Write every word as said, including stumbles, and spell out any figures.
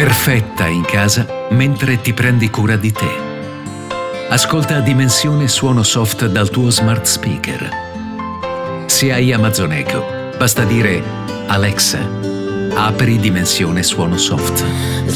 perfetta in casa mentre ti prendi cura di te. Ascolta Dimensione Suono Soft dal tuo smart speaker. Se hai Amazon Echo, basta dire Alexa, apri Dimensione Suono Soft.